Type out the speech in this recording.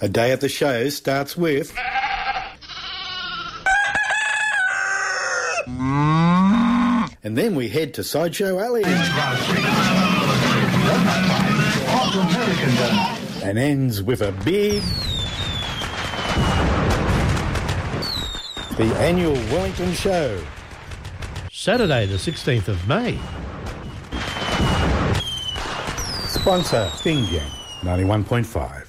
A day at the show starts with... And then we head to Sideshow Alley. And ends with a big... The annual Wellington Show. Saturday the 16th of May. Sponsor, Bing Yang, 91.5.